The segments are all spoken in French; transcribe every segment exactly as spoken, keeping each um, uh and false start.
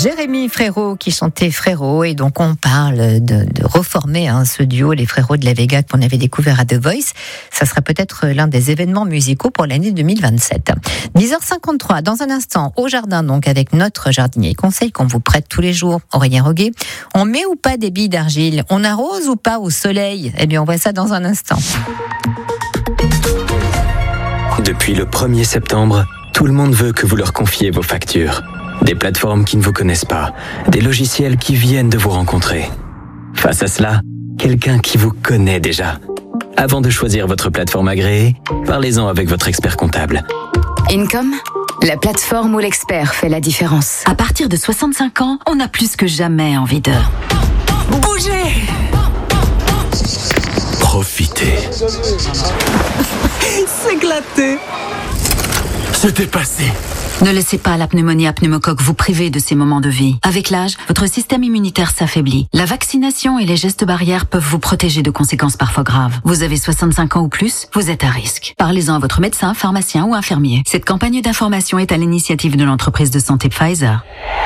Jérémy Frérot qui chantait Frérot, et donc on parle de, de reformer hein, ce duo, les Frérots de la Vega qu'on avait découvert à The Voice. Ça sera peut-être l'un des événements musicaux pour l'année deux mille vingt-sept. dix heures cinquante-trois, dans un instant, au jardin, donc avec notre jardinier conseil qu'on vous prête tous les jours, Aurélien Roguet. On met ou pas des billes d'argile? On arrose ou pas au soleil? Eh bien, on voit ça dans un instant. Depuis le premier septembre, tout le monde veut que vous leur confiez vos factures. Des plateformes qui ne vous connaissent pas, des logiciels qui viennent de vous rencontrer. Face à cela, quelqu'un qui vous connaît déjà. Avant de choisir votre plateforme agréée, parlez-en avec votre expert comptable. Income, la plateforme où l'expert fait la différence. À partir de soixante-cinq ans, on a plus que jamais envie de bouger. Profitez. S'éclater. Se dépasser. Ne laissez pas la pneumonie à pneumocoque vous priver de ces moments de vie. Avec l'âge, votre système immunitaire s'affaiblit. La vaccination et les gestes barrières peuvent vous protéger de conséquences parfois graves. Vous avez soixante-cinq ans ou plus, vous êtes à risque. Parlez-en à votre médecin, pharmacien ou infirmier. Cette campagne d'information est à l'initiative de l'entreprise de santé Pfizer.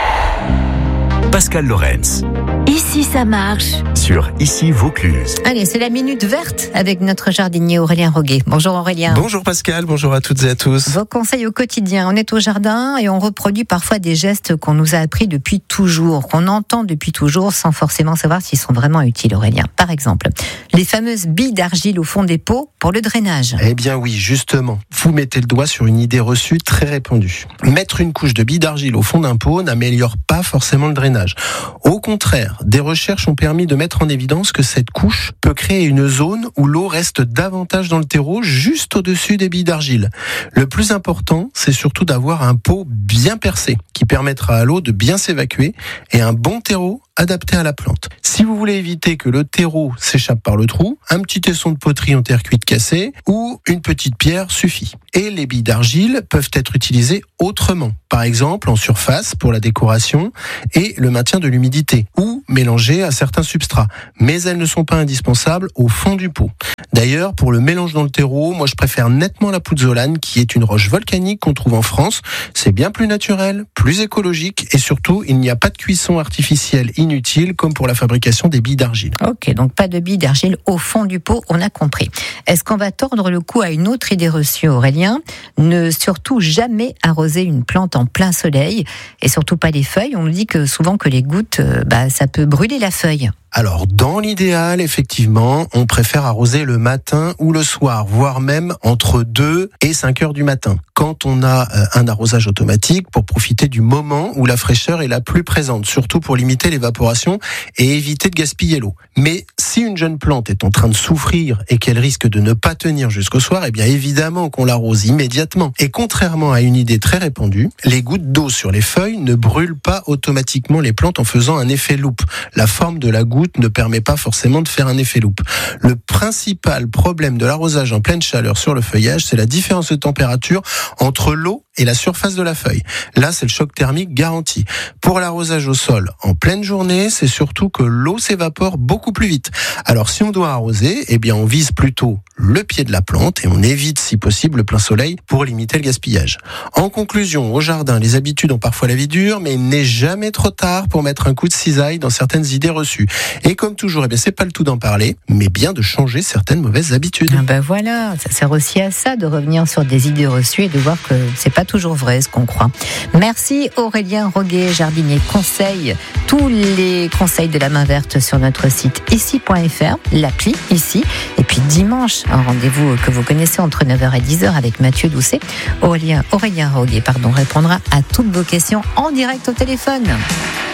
Pascal Lorenz. Ici, ça marche. Sur Ici Vaucluse. Allez, c'est la minute verte avec notre jardinier Aurélien Roguet. Bonjour Aurélien. Bonjour Pascal, bonjour à toutes et à tous. Vos conseils au quotidien. On est au jardin et on reproduit parfois des gestes qu'on nous a appris depuis toujours, qu'on entend depuis toujours sans forcément savoir s'ils sont vraiment utiles, Aurélien. Par exemple, les fameuses billes d'argile au fond des pots pour le drainage. Eh bien oui, justement, vous mettez le doigt sur une idée reçue très répandue. Mettre une couche de billes d'argile au fond d'un pot n'améliore pas forcément le drainage. Au contraire, des recherches ont permis de mettre en évidence que cette couche peut créer une zone où l'eau reste davantage dans le terreau, juste au-dessus des billes d'argile. Le plus important, c'est surtout d'avoir un pot bien percé, qui permettra à l'eau de bien s'évacuer, et un bon terreau adapté à la plante. Si vous voulez éviter que le terreau s'échappe par le trou, un petit tesson de poterie en terre cuite cassée ou une petite pierre suffit. Et les billes d'argile peuvent être utilisées autrement, par exemple en surface pour la décoration et le maintien de l'humidité, ou mélangées à certains substrats. Mais elles ne sont pas indispensables au fond du pot. D'ailleurs, pour le mélange dans le terreau, moi je préfère nettement la pouzzolane, qui est une roche volcanique qu'on trouve en France. C'est bien plus naturel, plus écologique, et surtout, il n'y a pas de cuisson artificielle inutile comme pour la fabrication des billes d'argile. Ok, donc pas de billes d'argile au fond du pot, on a compris. Est-ce qu'on va tordre le cou à une autre idée reçue, Aurélien? Ne surtout jamais arroser une plante en plein soleil, et surtout pas les feuilles. On nous dit que souvent que les gouttes, bah, ça peut brûler la feuille. Alors, dans l'idéal, effectivement, on préfère arroser le matin ou le soir, voire même entre deux et cinq heures du matin, quand on a un arrosage automatique, pour profiter du moment où la fraîcheur est la plus présente, surtout pour limiter l'évaporation et éviter de gaspiller l'eau. Mais si une jeune plante est en train de souffrir et qu'elle risque de ne pas tenir jusqu'au soir, eh bien évidemment qu'on l'arrose immédiatement. Et contrairement à une idée très répandue, les gouttes d'eau sur les feuilles ne brûlent pas automatiquement les plantes en faisant un effet loupe. La forme de la goutte ne permet pas forcément de faire un effet loupe. Le principal problème de l'arrosage en pleine chaleur sur le feuillage, c'est la différence de température entre l'eau et la surface de la feuille. Là, c'est le choc thermique garanti. Pour l'arrosage au sol en pleine journée, c'est surtout que l'eau s'évapore beaucoup plus vite. Alors, si on doit arroser, eh bien, on vise plutôt le pied de la plante et on évite, si possible, le plein soleil pour limiter le gaspillage. En conclusion, au jardin, les habitudes ont parfois la vie dure, mais il n'est jamais trop tard pour mettre un coup de cisaille dans certaines idées reçues. Et comme toujours, eh bien, c'est pas le tout d'en parler, mais bien de changer certaines mauvaises habitudes. Ah ben voilà, ça sert aussi à ça, de revenir sur des idées reçues et de voir que c'est pas toujours vrai ce qu'on croit. Merci Aurélien Roguet, jardinier conseil. Tous les conseils de la main verte sur notre site ici point f r, l'appli ici. Et puis dimanche, un rendez-vous que vous connaissez entre neuf heures et dix heures avec Mathieu Doucet. Aurélien, Aurélien Roguet, pardon, répondra à toutes vos questions en direct au téléphone.